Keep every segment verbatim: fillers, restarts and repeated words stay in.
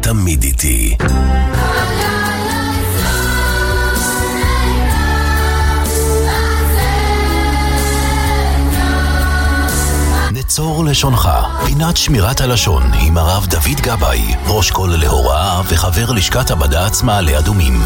תמיד איתי. נצור לשונך, פינת שמירת הלשון עם הרב דוד גבאי, ראש כל להוראה וחבר לשכת הבד"ץ מעלה אדומים.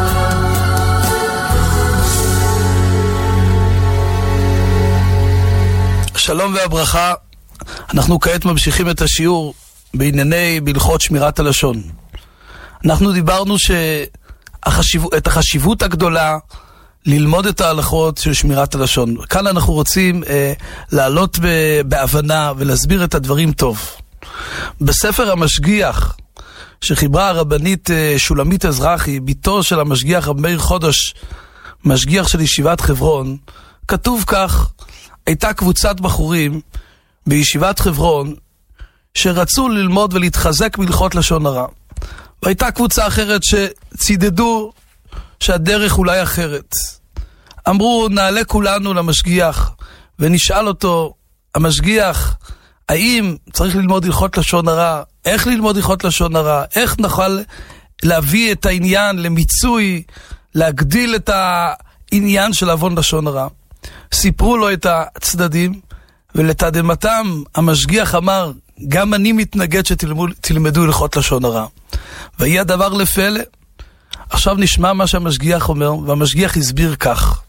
שלום והברכה. אנחנו כעת ממשיכים את השיעור בענייני בהלכות שמירת הלשון. אנחנו דיברנו שהחשיב... את החשיבות הגדולה ללמוד את ההלכות של שמירת הלשון. כאן אנחנו רוצים אה, לעלות ב... בהבנה ולהסביר את הדברים טוב. בספר המשגיח שחיברה הרבנית אה, שולמית אזרחי, ביתו של המשגיח רב מאיר חודש, משגיח של ישיבת חברון, כתוב כך: הייתה קבוצת בחורים בישיבת חברון שרצו ללמוד ולהתחזק בהלכות לשון הרע. והייתה קבוצה אחרת שצידדו שהדרך אולי אחרת. אמרו, נעלה כולנו למשגיח ונשאל אותו, המשגיח, האם צריך ללמוד הלכות לשון הרע? איך ללמוד הלכות לשון הרע? איך נוכל להביא את העניין למיצוי, להגדיל את העניין של עוון לשון הרע? סיפרו לו את הצדדים, ולתדהמתם המשגיח אמר, גם אני מתנגד שתלמדו הלכות לשון הרע. ויהיה הדבר לפלא. עכשיו נשמע מה שהמשגיח אומר, והמשגיח הסביר כך: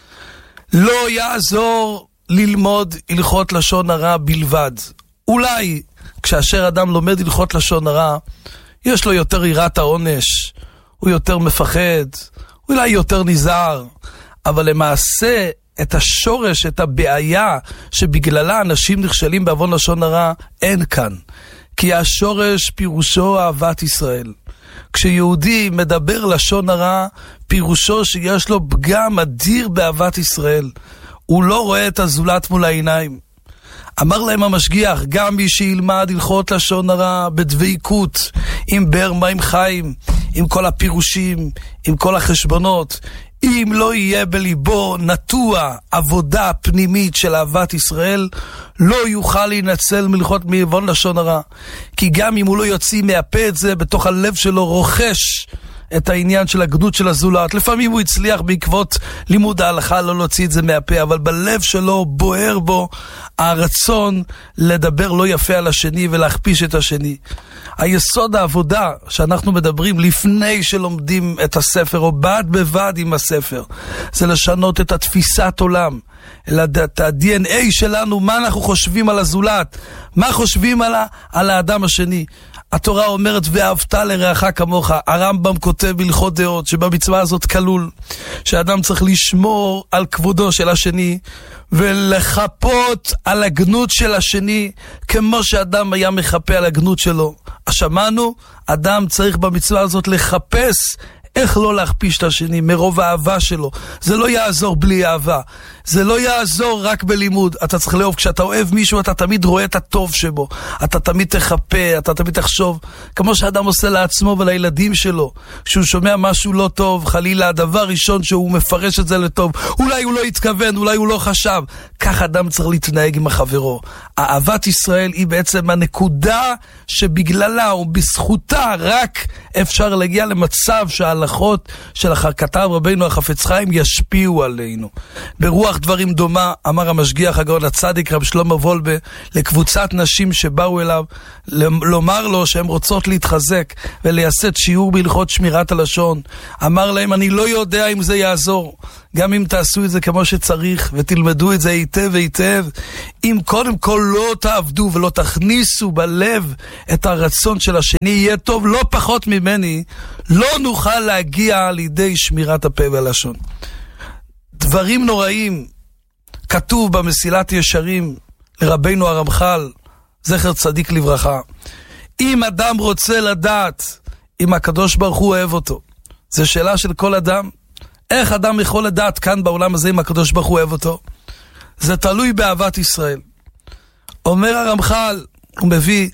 לא יעזור ללמוד הלכות לשון הרע בלבד. אולי כשאשר אדם לומד הלכות לשון הרע, יש לו יותר יראת העונש, הוא יותר מפחד, אולי יותר נזהר, אבל למעשה את השורש, את הבעיה שבגללה אנשים נכשלים בעוון לשון הרע, אין כאן. כי השורש פירושו אהבת ישראל. כשיהודי מדבר לשון הרע, פירושו שיש לו פגם אדיר באהבת ישראל. הוא לא רואה את הזולת מול העיניים. אמר להם המשגיח, גם מי שילמד הלכות לשון הרע בדביקות, עם באר מים חיים, עם כל הפירושים, עם כל החשבונות, אם לא יהיה בליבו נטוע עבודה פנימית של אהבת ישראל, לא יוכל להינצל מלכות מעוון לשון הרע. כי גם אם הוא לא יוציא מהפה את זה, בתוך הלב שלו רוכש את העניין של הגנות של הזולת. לפעמים הוא הצליח בעקבות לימוד ההלכה לא להוציא את זה מהפה, אבל בלב שלו בוער בו הרצון לדבר לא יפה על השני ולהכפיש את השני. היסוד העבודה שאנחנו מדברים לפני שלומדים את הספר או בד בבד עם הספר, זה לשנות את התפיסת עולם, את ה-די אן איי שלנו, מה אנחנו חושבים על הזולת, מה חושבים על, ה- על האדם השני. התורה אומרת ואהבת לרעך כמוך. הרמב"ם כותב בהלכות דעות שבמצווה הזאת כלול שאדם צריך לשמור על כבודו של השני ולחפות על הגנות של השני כמו שאדם היה מחפה על הגנות שלו. שמענו, אדם צריך במצווה הזאת לחפש איך לא להכפיש את השני מרוב האהבה שלו. זה לא יעזור בלי אהבה, זה לא יעזור רק בלימוד. אתה צריך לאהוב, כשאתה אוהב מישהו אתה תמיד רואה את הטוב שבו, אתה תמיד תחפה, אתה תמיד תחשוב, כמו שאדם עושה לעצמו ולילדים שלו. כשהוא שומע משהו לא טוב, חלילה, הדבר ראשון שהוא מפרש את זה לטוב, אולי הוא לא התכוון, אולי הוא לא חשב. כך אדם צריך להתנהג עם החברו. אהבת ישראל היא בעצם הנקודה שבגללה ובזכותה רק אפשר להגיע למצב שההלכות של כתב רבינו החפץ חיים ישפיעו עלינו. ברוח דברים דומה אמר המשגיח הגאון הצדיק רב שלמה וולבה לקבוצת נשים שבאו אליו לומר לו שהן רוצות להתחזק ולייסד שיעור בהלכות שמירת הלשון. אמר להם, אני לא יודע אם זה יעזור, גם אם תעשו את זה כמו שצריך ותלמדו את זה היטב היטב, אם קודם כל לא תעבדו ולא תכניסו בלב את הרצון של השני יהיה טוב לא פחות ממני, לא נוכל להגיע לידי שמירת הפה והלשון. דברים נוראים כתוב במסילת ישרים לרבינו הרמח"ל זכר צדיק לברכה. אם אדם רוצה לדעת אם הקדוש ברוך הוא אוהב אותו, זו שאלה של כל אדם. איך אדם יכול לדעת כאן בעולם הזה אם הקדוש ברוך הוא אוהב אותו? זה תלוי באהבת ישראל. אומר הרמח"ל, הוא מביא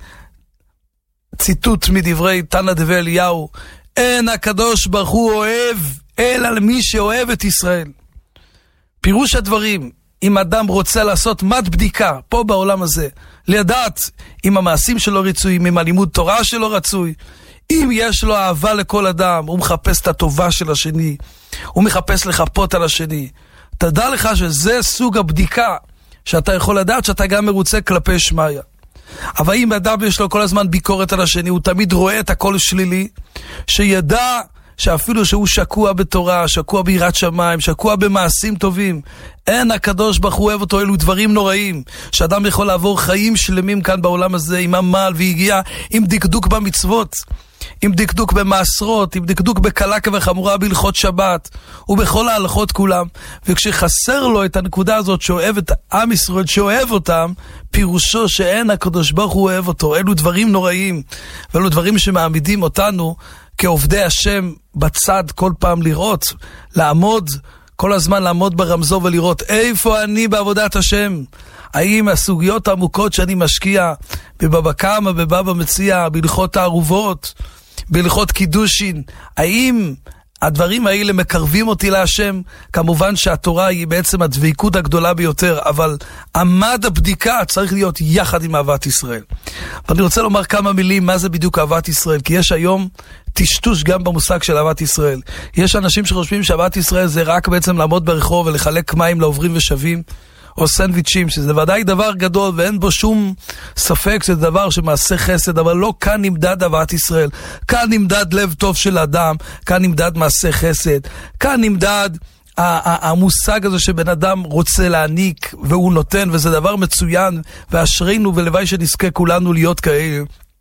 ציטוט מדברי תנא דבי אליהו, אין הקדוש ברוך הוא אוהב אלא למי שאוהב את ישראל. פירוש הדברים, אם אדם רוצה לעשות מת בדיקה פה בעולם הזה, לדעת אם המעשים שלו רצויים, אם הלימוד תורה שלו רצוי, אם יש לו אהבה לכל אדם, הוא מחפש את הטובה של השני, הוא מחפש לחפות על השני. תדע לך שזה סוג הבדיקה שאתה יכול לדעת שאתה גם מרוצה כלפי שמיה. אבל אם אדם יש לו כל הזמן ביקורת על השני, הוא תמיד רואה את הכל שלילי, שידע שאפילו שהוא שקוע בתורה, שקוע ביראת שמיים, שקוע במעשים טובים, אין הקדוש ברוך הוא אוהב אותו, אלו דברים נוראים, שאדם יכול לעבור חיים שלמים כאן בעולם הזה עם עמל והגיע עם דקדוק במצוות, עם דקדוק במעשרות, עם דקדוק בקלה כבחמורה בהלכות שבת ובכל ההלכות כולם. וכשחסר לו את הנקודה הזאת שאוהב את עם ישראל, שאוהב אותם, פירושו שאין הקדוש ברוך הוא אוהב אותו. אלו דברים נוראים, ואלו דברים שמעמידים אותנו כעובדי השם בצד כל פעם לראות, לעמוד, כל הזמן לעמוד ברמזור ולראות איפה אני בעבודת השם. האם הסוגיות העמוקות שאני משקיע בבבא קמא, בבבא מציע, בהלכות הערובות, בהלכות קידושין, האם הדברים האלה מקרבים אותי להשם? כמובן שהתורה היא בעצם הדבקות הגדולה ביותר, אבל עמד הבדיקה צריך להיות יחד עם אהבת ישראל. ואני רוצה לומר כמה מילים מה זה בדיוק אהבת ישראל, כי יש היום טשטוש גם במושג של אהבת ישראל. יש אנשים שחושבים שאהבת ישראל זה רק בעצם לעמוד ברחוב ולחלק מים לעוברים ושווים, או סנדוויצ'ים, שזה ודאי דבר גדול ואין בו שום ספק שזה דבר שמעשה חסד, אבל לא כאן נמדד אהבת ישראל. כאן נמדד לב טוב של אדם, כאן נמדד מעשה חסד, כאן נמדד המושג הזה שבן אדם רוצה להעניק והוא נותן, וזה דבר מצוין, ואשרינו ולוואי שנזכה כולנו להיות כאלה.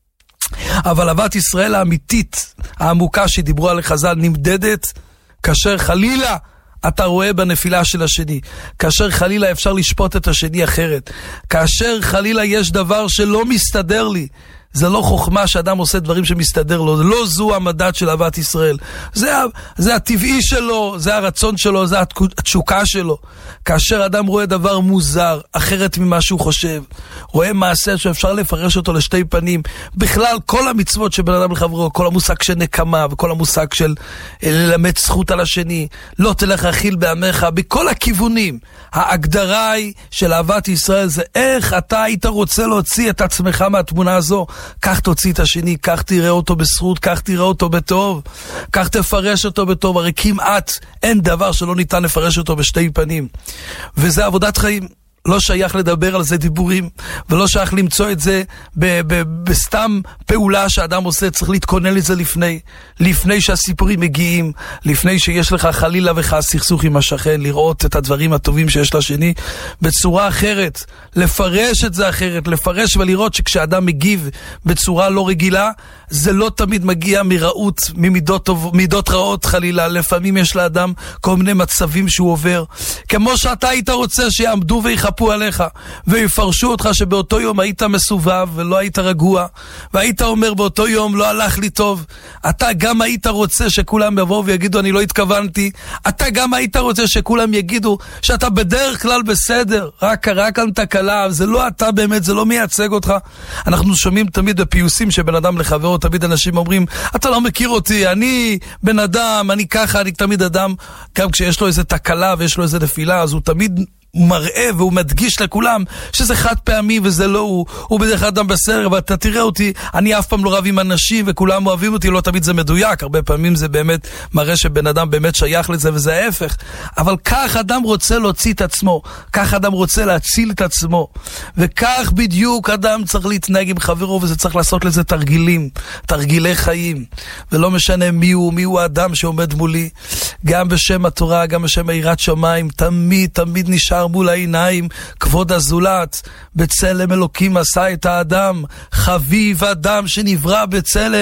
אבל אהבת ישראל האמיתית, העמוקה שדיברו על חז"ל, נמדדת כאשר חלילה אתה רואה בנפילה של השני, כאשר חלילה אפשר לשפוט את השני אחרת, כאשר חלילה יש דבר שלא מסתדר לי. זה לא חוכמה שאדם עושה דברים שמסתדר לו, זה לא זו המדד של אהבת ישראל. זה, זה הטבעי שלו, זה הרצון שלו, זה התשוקה שלו. כאשר אדם רואה דבר מוזר, אחרת ממה שהוא חושב, רואה מעשה שאפשר לפרש אותו לשתי פנים, בכלל כל המצוות שבין אדם לחברו, כל המושג של נקמה וכל המושג של ללמד זכות על השני, לא תלך אכיל בעמך, בכל הכיוונים. ההגדרה היא של אהבת ישראל זה איך אתה היית רוצה להוציא את עצמך מהתמונה הזו. כך תוציא את השני, כך תראה אותו בזכות, כך תראה אותו בטוב, כך תפרש אותו בטוב. הרי כמעט אין דבר שלא ניתן לפרש אותו בשתי פנים, וזה עבודת חיים. לא שייך לדבר על זה דיבורים, ולא שייך למצוא את זה ב- ב- בסתם פעולה שאדם עושה. צריך להתכונן לזה לפני, לפני שהסיפורים מגיעים, לפני שיש לך חלילה וחס סכסוך עם השכן, לראות את הדברים הטובים שיש לשני בצורה אחרת, לפרש את זה אחרת, לפרש ולראות שכשאדם מגיב בצורה לא רגילה, זה לא תמיד מגיע מראות, ממידות טוב, מידות רעות חלילה. לפעמים יש לאדם כל מיני מצבים שהוא עובר, כמו שאתה היית רוצה שיעמדו ויחפו עליך ויפרשו אותך שבאותו יום היית מסובב ולא היית רגוע, והיית אומר באותו יום לא הלך לי טוב. אתה גם היית רוצה שכולם יבואו ויגידו אני לא התכוונתי. אתה גם היית רוצה שכולם יגידו שאתה בדרך כלל בסדר, רק קרה כאן תקלה, זה לא אתה באמת, זה לא מייצג אותך. אנחנו שומעים תמיד בפיוסים שבין אדם לחברו, תמיד אנשים אומרים אתה לא מכיר אותי, אני בן אדם, אני ככה, אני תמיד אדם. גם כשיש לו איזה תקלה ויש לו איזה נפילה, אז הוא תמיד מראה והוא מדגיש לכולם שזה חד פעמי וזה לא הוא, הוא בדרך כלל אדם בסדר, ואתה תראה אותי, אני אף פעם לא רב עם אנשים וכולם אוהבים אותי. לא תמיד זה מדויק, הרבה פעמים זה באמת מראה שבן אדם באמת שייך לזה, וזה ההפך. אבל כך אדם רוצה להוציא את עצמו, כך אדם רוצה להציל את עצמו, וכך בדיוק אדם צריך להתנהג עם חברו, וזה צריך לעשות לזה תרגילים, תרגילי חיים, ולא משנה מי הוא, מי הוא האדם שעומד מולי. גם בשם התורה, גם בשם יראת שמיים, תמיד תמיד נשאר מול העיניים כבוד הזולת. בצלם אלוקים עשה את האדם, חביב אדם שנברא בצלם.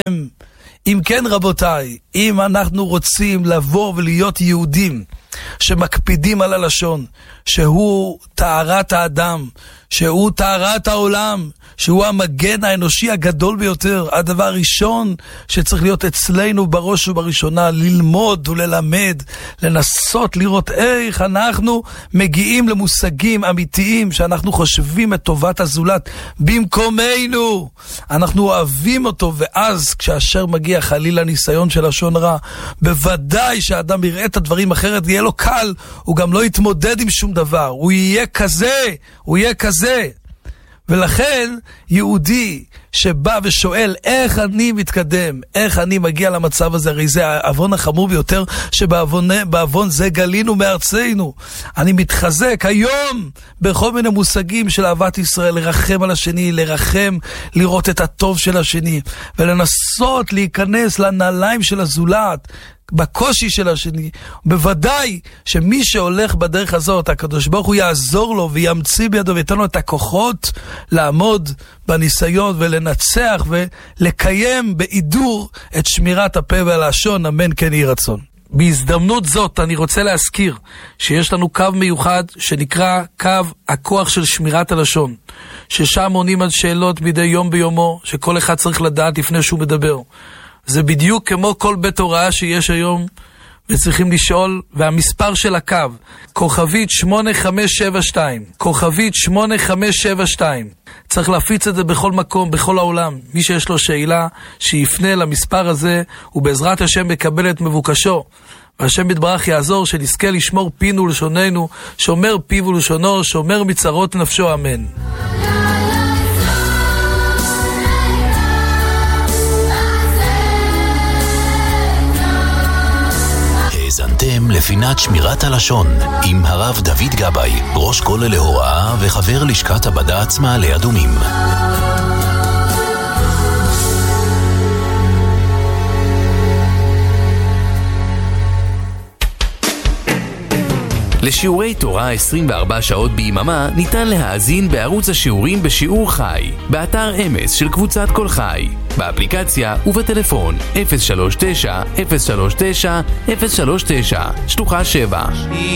אם כן רבותיי, אם אנחנו רוצים לבוא ולהיות יהודים שמקפידים על הלשון, שהוא טהרת האדם, שהוא טהרת העולם, שהוא המגן האנושי הגדול ביותר, הדבר הראשון שצריך להיות אצלנו בראש ובראשונה, ללמוד וללמד, לנסות לראות איך אנחנו מגיעים למושגים אמיתיים, שאנחנו חושבים את טובת הזולת במקומנו, אנחנו אוהבים אותו. ואז כשאשר מגיע חלילה ניסיון של לשון רע, בוודאי שהאדם יראה את הדברים אחרת, יהיה לו קל, הוא גם לא יתמודד עם שום דבר, הוא יהיה כזה, הוא יהיה כזה. ולכן יהודי שבא ושואל איך אני מתקדם, איך אני מגיע למצב הזה, הרי זה העוון החמור ביותר שבעוון זה גלינו מארצנו. אני מתחזק היום בכל מיני מושגים של אהבת ישראל, לרחם על השני, לרחם, לראות את הטוב של השני, ולנסות להיכנס לנעליים של הזולת, בקושי של השני. בוודאי שמי שהולך בדרך הזאת, הקדוש ברוך הוא יעזור לו וימציא בידו ויתן לו את הכוחות לעמוד בניסיון ולנצח ולקיים בעידור את שמירת הפה והלשון, אמן כן יהי רצון. בהזדמנות זאת אני רוצה להזכיר שיש לנו קו מיוחד שנקרא קו הכוח של שמירת הלשון, ששם עונים על שאלות מדי יום ביומו שכל אחד צריך לדעת לפני שהוא מדבר. זה בדיוק כמו כל בית הוראה שיש היום וצריכים לשאול, והמספר של הקו כוכבית שמונה חמש שבע שתיים, כוכבית שמונה חמש שבע שתיים. צריך להפיץ את זה בכל מקום, בכל העולם. מי שיש לו שאלה שיפנה למספר הזה, ובעזרת השם מקבל את מבוקשו, והשם יתברך יעזור שנזכה לשמור פינו ולשוננו, שומר פיו ולשונו, שומר מצרות נפשו, אמן. האזנתם לפינת שמירת הלשון עם הרב דוד גבאי, ראש כולל להוראה וחבר לשכת הבד"ץ מעלה אדומים. לשיעורי תורה עשרים וארבע שעות ביממה ניתן להאזין בערוץ השיעורים בשיעור חי, באתר אמס של קבוצת כל חי, באפליקציה ובטלפון אפס שלוש תשע אפס שלוש תשע אפס שלוש תשע שלוחה שבע.